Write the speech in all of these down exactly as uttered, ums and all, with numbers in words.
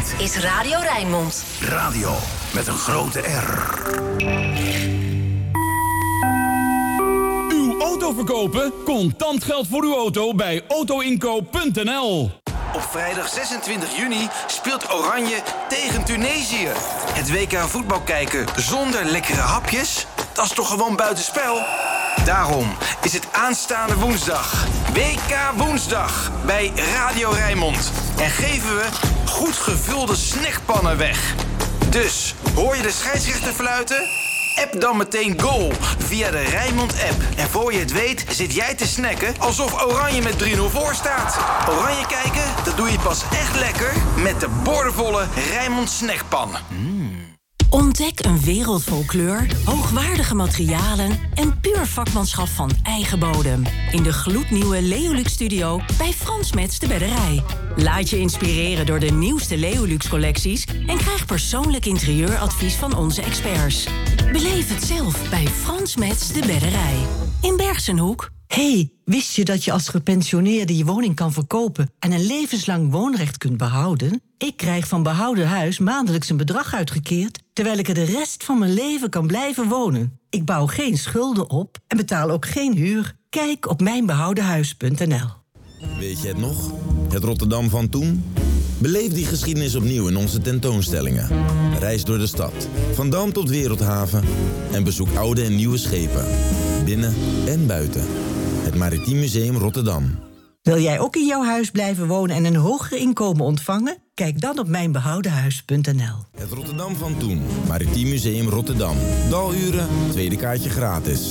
Dit is Radio Rijnmond. Radio met een grote R. Uw auto verkopen? Contant geld voor uw auto bij autoinkoop punt n l. Op vrijdag zesentwintig juni speelt Oranje tegen Tunesië. Het W K voetbal kijken zonder lekkere hapjes? Dat is toch gewoon buitenspel? Daarom is het aanstaande woensdag W K Woensdag bij Radio Rijnmond. En geven we goed gevulde snackpannen weg. Dus, hoor je de scheidsrechter fluiten? App dan meteen goal via de Rijnmond-app. En voor je het weet zit jij te snacken alsof Oranje met drie nul voor staat. Oranje kijken, dat doe je pas echt lekker met de boordevolle Rijnmond snackpan. Mm. Ontdek een wereld vol kleur, hoogwaardige materialen en puur vakmanschap van eigen bodem. In de gloednieuwe Leolux Studio bij Frans Metz de Bedderij. Laat je inspireren door de nieuwste Leolux collecties en krijg persoonlijk interieuradvies van onze experts. Beleef het zelf bij Frans Metz de Bedderij. In Bergsenhoek. Hey, wist je dat je als gepensioneerde je woning kan verkopen en een levenslang woonrecht kunt behouden? Ik krijg van Behouden Huis maandelijks een bedrag uitgekeerd, terwijl ik er de rest van mijn leven kan blijven wonen. Ik bouw geen schulden op en betaal ook geen huur. Kijk op mijn behouden huis punt n l. Weet je het nog? Het Rotterdam van toen? Beleef die geschiedenis opnieuw in onze tentoonstellingen. Reis door de stad, van Dam tot Wereldhaven en bezoek oude en nieuwe schepen. Binnen en buiten. Het Maritiem Museum Rotterdam. Wil jij ook in jouw huis blijven wonen en een hoger inkomen ontvangen? Kijk dan op mijn behouden huis punt n l. Het Rotterdam van toen. Maritiem Museum Rotterdam. Daluren, tweede kaartje gratis.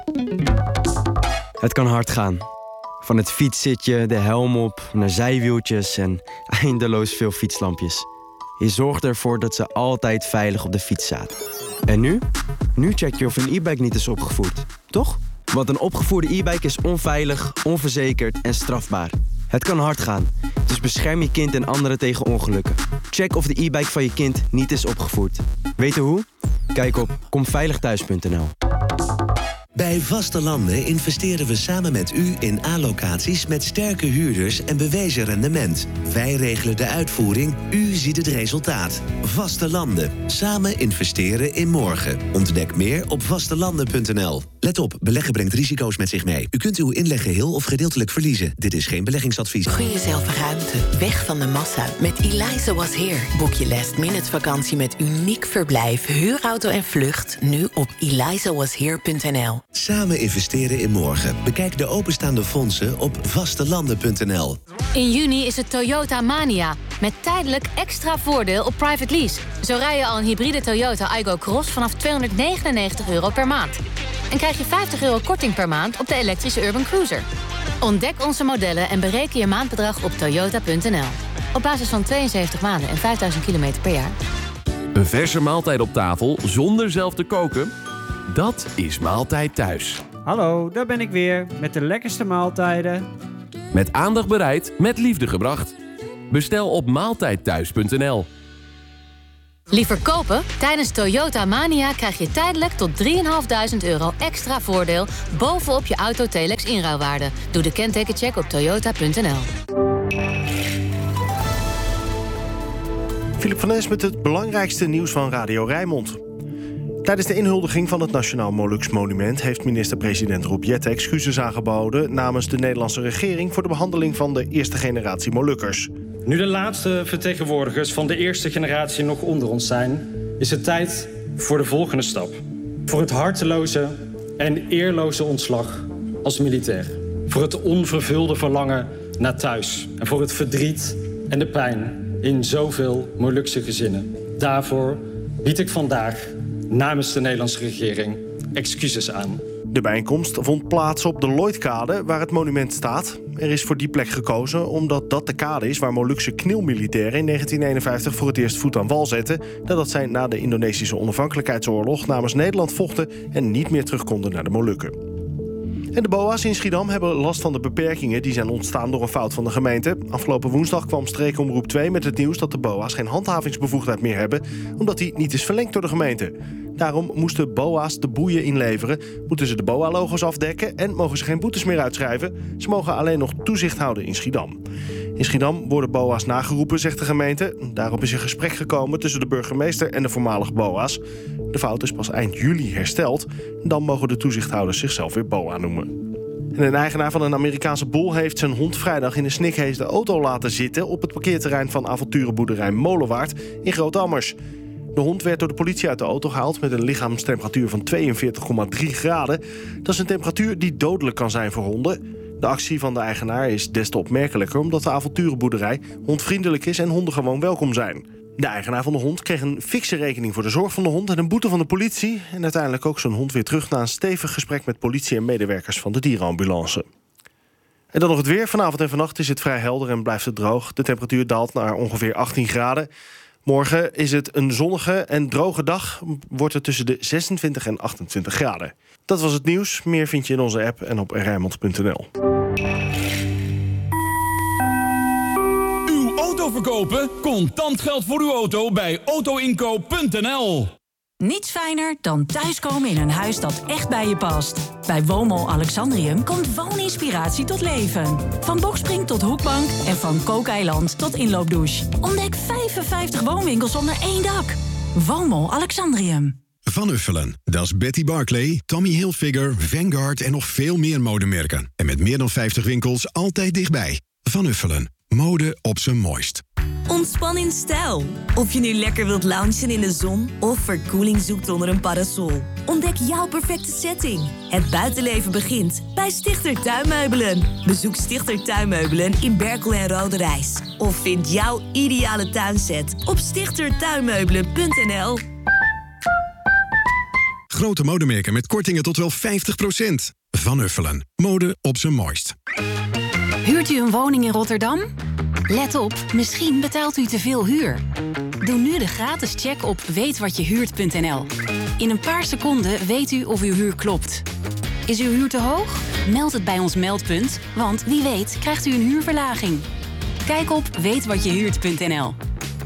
Het kan hard gaan. Van het fietszitje, de helm op, naar zijwieltjes en eindeloos veel fietslampjes. Je zorgt ervoor dat ze altijd veilig op de fiets zaten. En nu? Nu check je of een e-bike niet is opgevoerd, toch? Want een opgevoerde e-bike is onveilig, onverzekerd en strafbaar. Het kan hard gaan, dus bescherm je kind en anderen tegen ongelukken. Check of de e-bike van je kind niet is opgevoerd. Weten hoe? Kijk op kom veilig thuis punt n l. Bij Vaste Landen investeren we samen met u in A-locaties met sterke huurders en bewezen rendement. Wij regelen de uitvoering, u ziet het resultaat. Vaste Landen. Samen investeren in morgen. Ontdek meer op vastelanden punt n l. Let op, beleggen brengt risico's met zich mee. U kunt uw inleg geheel of gedeeltelijk verliezen. Dit is geen beleggingsadvies. Gun jezelf ruimte, weg van de massa. Met Eliza Was Here. Boek je last minute vakantie met uniek verblijf, huurauto en vlucht. Nu op eliza was here punt n l. Samen investeren in morgen. Bekijk de openstaande fondsen op vastelanden punt n l. In juni is het Toyota Mania. Met tijdelijk extra voordeel op private lease. Zo rij je al een hybride Toyota Aygo Cross vanaf tweehonderdnegenennegentig euro per maand. En krijg je vijftig euro korting per maand op de elektrische Urban Cruiser. Ontdek onze modellen en bereken je maandbedrag op toyota punt n l. Op basis van tweeënzeventig maanden en vijfduizend kilometer per jaar. Een verse maaltijd op tafel zonder zelf te koken? Dat is Maaltijd Thuis. Hallo, daar ben ik weer met de lekkerste maaltijden. Met aandacht bereid, met liefde gebracht. Bestel op maaltijd thuis punt n l. Liever kopen? Tijdens Toyota Mania krijg je tijdelijk tot drieduizend vijfhonderd euro extra voordeel bovenop je auto Telex inruilwaarde. Doe de kentekencheck op toyota punt n l. Philip van Nes met het belangrijkste nieuws van Radio Rijnmond. Tijdens de inhuldiging van het Nationaal Molux Monument heeft minister-president Rob Jetten excuses aangeboden namens de Nederlandse regering voor de behandeling van de eerste generatie Molukkers. Nu de laatste vertegenwoordigers van de eerste generatie nog onder ons zijn, is het tijd voor de volgende stap. Voor het harteloze en eerloze ontslag als militair. Voor het onvervulde verlangen naar thuis. En voor het verdriet en de pijn in zoveel Molukse gezinnen. Daarvoor bied ik vandaag namens de Nederlandse regering excuses aan. De bijeenkomst vond plaats op de Lloydkade, waar het monument staat. Er is voor die plek gekozen omdat dat de kade is waar Molukse knielmilitairen in negentien eenenvijftig voor het eerst voet aan wal zetten, nadat zij na de Indonesische onafhankelijkheidsoorlog namens Nederland vochten en niet meer terug konden naar de Molukken. En de B O A's in Schiedam hebben last van de beperkingen die zijn ontstaan door een fout van de gemeente. Afgelopen woensdag kwam Streekomroep twee met het nieuws dat de B O A's geen handhavingsbevoegdheid meer hebben, omdat die niet is verlengd door de gemeente. Daarom moesten B O A's de boeien inleveren, moeten ze de B O A-logo's afdekken en mogen ze geen boetes meer uitschrijven. Ze mogen alleen nog toezicht houden in Schiedam. In Schiedam worden boa's nageroepen, zegt de gemeente. Daarop is een gesprek gekomen tussen de burgemeester en de voormalige boa's. De fout is pas eind juli hersteld. Dan mogen de toezichthouders zichzelf weer boa noemen. En een eigenaar van een Amerikaanse boel heeft zijn hond vrijdag in een snikhees de auto laten zitten op het parkeerterrein van avonturenboerderij Molenwaard in Groot-Ammers. De hond werd door de politie uit de auto gehaald met een lichaamstemperatuur van tweeënveertig komma drie graden. Dat is een temperatuur die dodelijk kan zijn voor honden. De actie van de eigenaar is des te opmerkelijker omdat de avonturenboerderij hondvriendelijk is en honden gewoon welkom zijn. De eigenaar van de hond kreeg een fikse rekening voor de zorg van de hond en een boete van de politie. En uiteindelijk ook zijn hond weer terug na een stevig gesprek met politie en medewerkers van de dierenambulance. En dan nog het weer. Vanavond en vannacht is het vrij helder en blijft het droog. De temperatuur daalt naar ongeveer achttien graden. Morgen is het een zonnige en droge dag. Wordt het tussen de zesentwintig en achtentwintig graden. Dat was het nieuws. Meer vind je in onze app en op rijnmond punt n l. Uw auto verkopen? Contant geld voor uw auto bij auto inkoop punt n l. Niets fijner dan thuiskomen in een huis dat echt bij je past. Bij Woonmol Alexandrium komt wooninspiratie tot leven. Van bokspring tot hoekbank en van kookeiland tot inloopdouche. Ontdek vijfenvijftig woonwinkels onder één dak. Woonmol Alexandrium. Van Uffelen, dat is Betty Barclay, Tommy Hilfiger, Vanguard en nog veel meer modemerken. En met meer dan vijftig winkels altijd dichtbij. Van Uffelen, mode op zijn mooist. Ontspan in stijl. Of je nu lekker wilt loungen in de zon of verkoeling zoekt onder een parasol. Ontdek jouw perfecte setting. Het buitenleven begint bij Stichter Tuinmeubelen. Bezoek Stichter Tuinmeubelen in Berkel en Roderijs. Of vind jouw ideale tuinset op stichter tuinmeubelen punt n l. Grote modemerken met kortingen tot wel vijftig procent. Van Uffelen, mode op zijn mooist. Huurt u een woning in Rotterdam? Let op, misschien betaalt u te veel huur. Doe nu de gratis check op weet wat je huurt punt n l. In een paar seconden weet u of uw huur klopt. Is uw huur te hoog? Meld het bij ons meldpunt, want wie weet krijgt u een huurverlaging. Kijk op weet wat je huurt punt n l.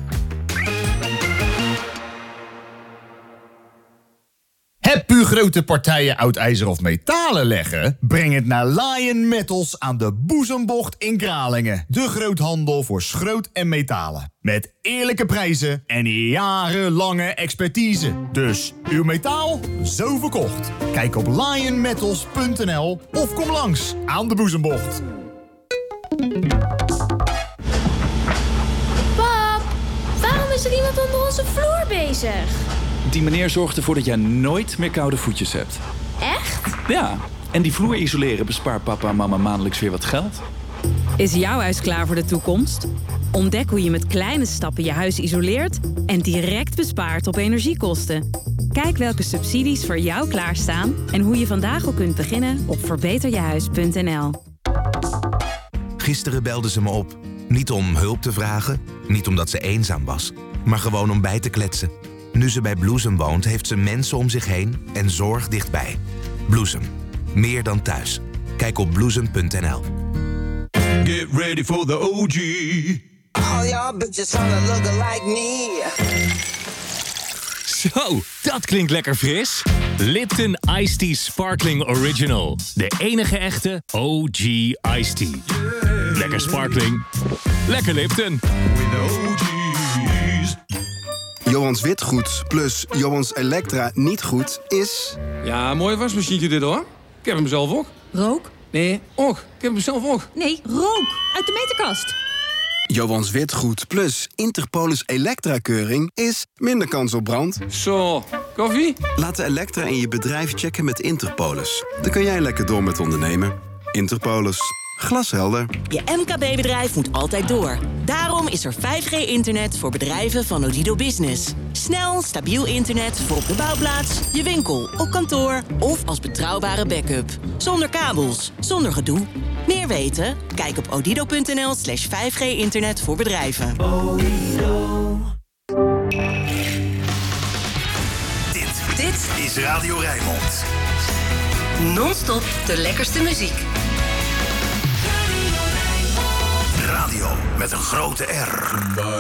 Heb u grote partijen oud ijzer of metalen leggen? Breng het naar Lion Metals aan de Boezembocht in Kralingen. De groothandel voor schroot en metalen. Met eerlijke prijzen en jarenlange expertise. Dus uw metaal, zo verkocht. Kijk op lion metals punt n l of kom langs aan de Boezembocht. Pap, waarom is er iemand onder onze vloer bezig? Die meneer zorgt ervoor dat jij nooit meer koude voetjes hebt. Echt? Ja, en die vloer isoleren bespaart papa en mama maandelijks weer wat geld. Is jouw huis klaar voor de toekomst? Ontdek hoe je met kleine stappen je huis isoleert en direct bespaart op energiekosten. Kijk welke subsidies voor jou klaarstaan en hoe je vandaag al kunt beginnen op verbeter je huis punt n l. Gisteren belde ze me op. Niet om hulp te vragen, niet omdat ze eenzaam was, maar gewoon om bij te kletsen. Nu ze bij Bloesem woont, heeft ze mensen om zich heen en zorg dichtbij. Bloesem. Meer dan thuis. Kijk op bloesem punt n l. Get ready for the O G. All y'all bitches wanna look like me. Zo, dat klinkt lekker fris. Lipton Iced Tea Sparkling Original. De enige echte O G Iced Tea. Yeah. Lekker sparkling. Lekker Lipton. With the O G's. Johans Witgoed plus Johans Elektra niet goed is... Ja, mooi wasmachientje dit hoor. Ik heb hem zelf ook. Rook? Nee, ook. Ik heb hem zelf ook. Nee, rook. Uit de meterkast. Johans Witgoed plus Interpolis Elektra-keuring is minder kans op brand. Zo, koffie? Laat de Elektra in je bedrijf checken met Interpolis. Dan kun jij lekker door met ondernemen. Interpolis. Glashelder. Je M K B-bedrijf moet altijd door. Daarom is er vijf G internet voor bedrijven van Odido Business. Snel, stabiel internet voor op de bouwplaats, je winkel, op kantoor of als betrouwbare backup. Zonder kabels, zonder gedoe. Meer weten? Kijk op odido punt n l slash vijf G internet voor bedrijven. Dit, dit is Radio Rijnmond. Non-stop de lekkerste muziek. Radio met een grote R.